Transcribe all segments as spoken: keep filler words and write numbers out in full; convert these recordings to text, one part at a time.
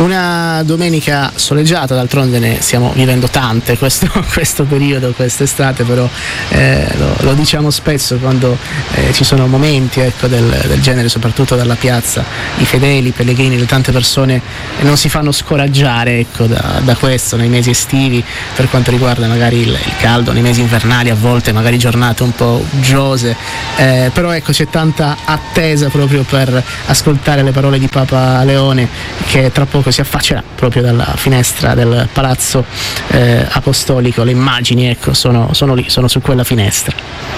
Una domenica soleggiata, d'altronde ne stiamo vivendo tante questo, questo periodo, quest'estate, però eh, lo, lo diciamo spesso quando eh, ci sono momenti ecco, del, del genere, soprattutto dalla piazza, i fedeli, i pellegrini, le tante persone non si fanno scoraggiare ecco, da, da questo nei mesi estivi, per quanto riguarda magari il, il caldo, nei mesi invernali a volte magari giornate un po' uggiose, eh, però ecco c'è tanta attesa proprio per ascoltare le parole di Papa Leone, che tra poco si affaccerà proprio dalla finestra del palazzo eh, apostolico. Le immagini ecco sono, sono lì, sono su quella finestra.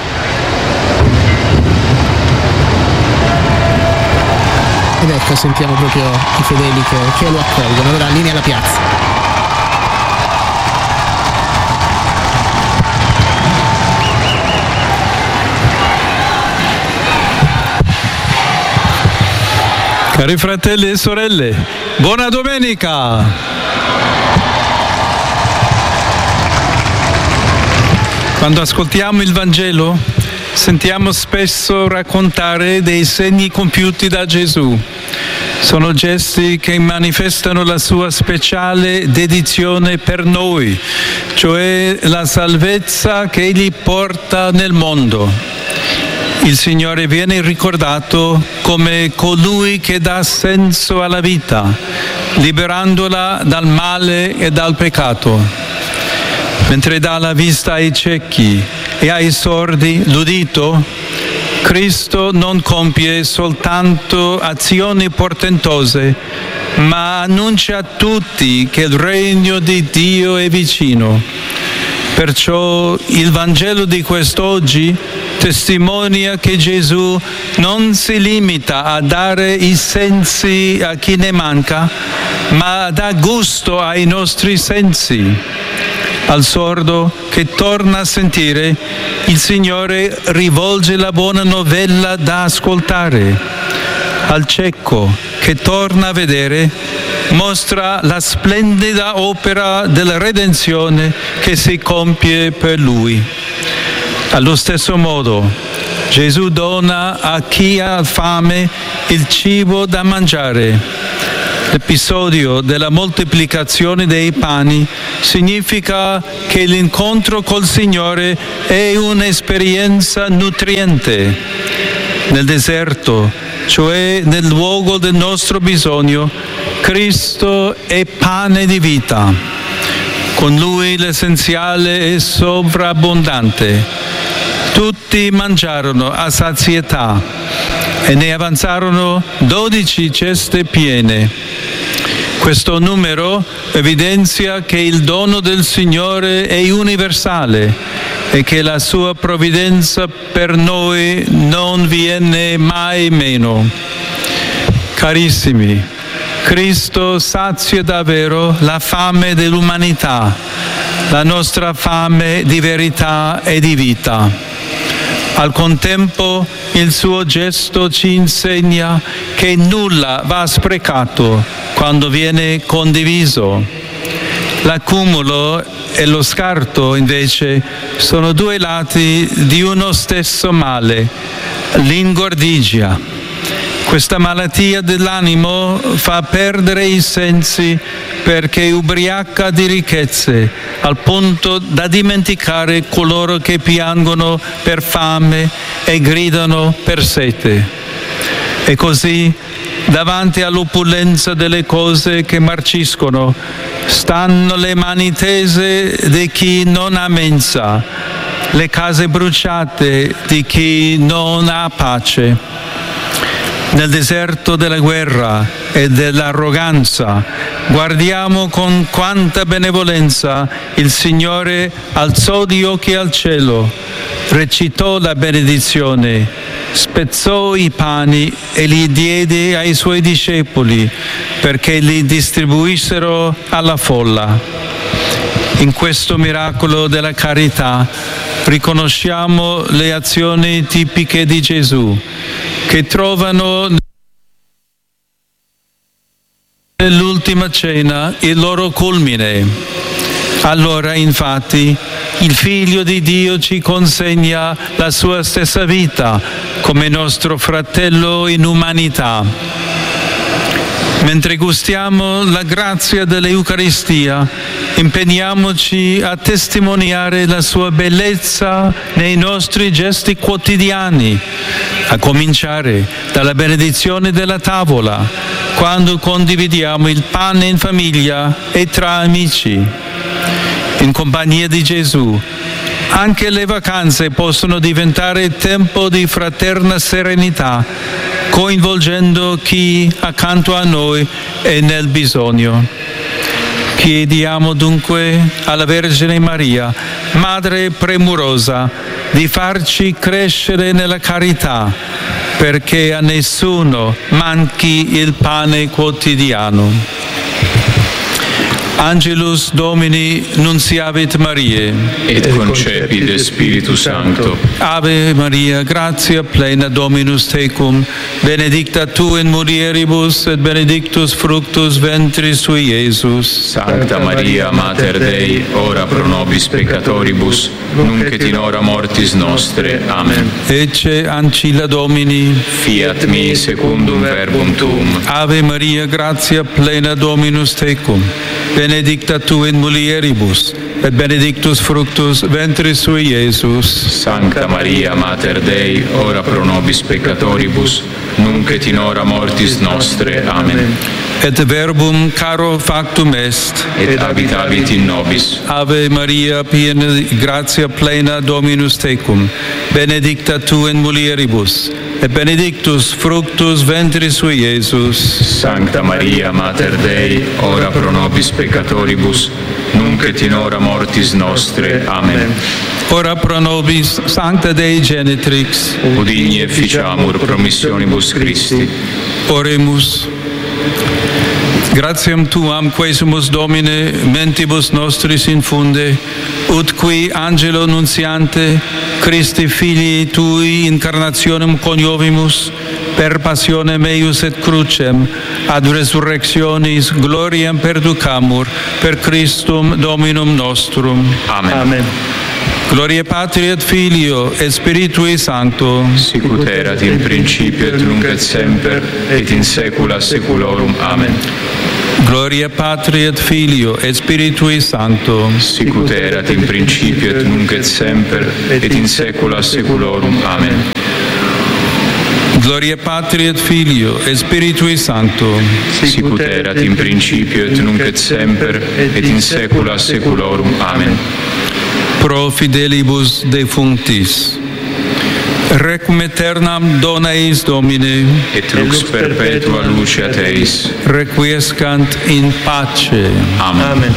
Ed ecco sentiamo proprio i fedeli che, che lo accolgono. Allora linea alla piazza. Cari fratelli e sorelle, buona domenica! Quando ascoltiamo il Vangelo, sentiamo spesso raccontare dei segni compiuti da Gesù. Sono gesti che manifestano la sua speciale dedizione per noi, cioè la salvezza che egli porta nel mondo. Il Signore viene ricordato come colui che dà senso alla vita, liberandola dal male e dal peccato. Mentre dà la vista ai ciechi e ai sordi l'udito, Cristo non compie soltanto azioni portentose, ma annuncia a tutti che il regno di Dio è vicino. Perciò il Vangelo di quest'oggi testimonia che Gesù non si limita a dare i sensi a chi ne manca, ma dà gusto ai nostri sensi. Al sordo che torna a sentire, il Signore rivolge la buona novella da ascoltare. Al cieco che torna a vedere, mostra la splendida opera della redenzione che si compie per lui. Allo stesso modo, Gesù dona a chi ha fame il cibo da mangiare. L'episodio della moltiplicazione dei pani significa che l'incontro col Signore è un'esperienza nutriente. Nel deserto, cioè nel luogo del nostro bisogno, Cristo è pane di vita. Con Lui l'essenziale è sovrabbondante. Tutti mangiarono a sazietà e ne avanzarono dodici ceste piene. Questo numero evidenzia che il dono del Signore è universale e che la sua provvidenza per noi non viene mai meno. Carissimi, Cristo sazia davvero la fame dell'umanità, la nostra fame di verità e di vita. Al contempo, il suo gesto ci insegna che nulla va sprecato quando viene condiviso. L'accumulo e lo scarto, invece, sono due lati di uno stesso male, l'ingordigia. Questa malattia dell'animo fa perdere i sensi perché ubriaca di ricchezze, al punto da dimenticare coloro che piangono per fame e gridano per sete. E così, davanti all'opulenza delle cose che marciscono, stanno le mani tese di chi non ha mensa, le case bruciate di chi non ha pace. Nel deserto della guerra e dell'arroganza, guardiamo con quanta benevolenza il Signore alzò gli occhi al cielo, recitò la benedizione, spezzò i pani e li diede ai suoi discepoli perché li distribuissero alla folla. In questo miracolo della carità riconosciamo le azioni tipiche di Gesù, che trovano nell'ultima cena il loro culmine. Allora, infatti, il Figlio di Dio ci consegna la sua stessa vita come nostro fratello in umanità. Mentre gustiamo la grazia dell'Eucaristia, impegniamoci a testimoniare la sua bellezza nei nostri gesti quotidiani, a cominciare dalla benedizione della tavola, quando condividiamo il pane in famiglia e tra amici. In compagnia di Gesù, anche le vacanze possono diventare tempo di fraterna serenità, coinvolgendo chi accanto a noi è nel bisogno. Chiediamo dunque alla Vergine Maria, Madre premurosa, di farci crescere nella carità, perché a nessuno manchi il pane quotidiano. Angelus Domini nunciavit Mariae, et concepit de Spiritu Sancto. Ave Maria, gratia plena Dominus tecum, benedicta tu in mulieribus et benedictus fructus ventris tui, Iesus. Sancta Maria, Mater Dei, ora pro nobis peccatoribus, nunc et in hora mortis nostre. Amen. Ecce ancilla Domini, fiat mi secundum verbum tuum. Ave Maria, gratia plena Dominus tecum, benedicta tu in mulieribus, et benedictus fructus ventris tui, Iesus. Sancta Maria, Mater Dei, ora pro nobis peccatoribus, nunc et in hora mortis nostre. Amen. Et verbum caro factum est, et habitavit in nobis. Ave Maria, piena di gratia plena Dominus tecum, benedicta tu in mulieribus, et benedictus fructus ventris tui, Iesus. Sancta Maria, Mater Dei, ora pro nobis peccatoribus, nunc et in hora mortis nostre. Amen. Ora pro nobis Sancta Dei Genitrix, udigni efficiamur promissionibus Christi. Oremus. Gratiam tuam quesumus Domine mentibus nostris infunde, ut qui angelo nunciante Christi filii tui incarnationem coniovimus, per passionem eius et crucem ad resurrectionis gloriam perducamur, per Christum Dominum nostrum. Amen. Amen. Gloria Patri et Filio et Spiritui Sancto, sicut erat in principio et nunc et semper et in saecula saeculorum. Amen. Gloria Patri et Filio et Spiritui Sancto, sicut erat in principio et nunc et semper et in saecula saeculorum. Amen. Gloria Patri et Filio et Spiritui Sancto, sicut erat in principio et nunc et semper et in saecula saeculorum. Amen. Pro fidelibus defunctis, requiem aeternam dona eis Domine, et lux perpetua luceat eis. Requiescant in pace. Amen. Amen.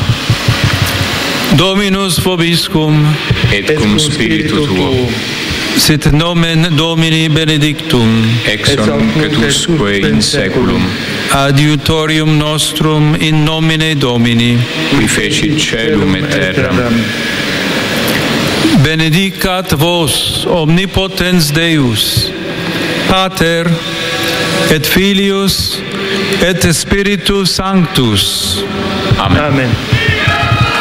Dominus vobiscum, et cum spiritu tuo. Sit nomen Domini benedictum, ex nunc et usque in saeculum. Adiutorium nostrum in nomine Domini, qui fecit caelum et terram. Benedicat vos omnipotens Deus, Pater et Filius et Spiritus Sanctus. Amen. Amen.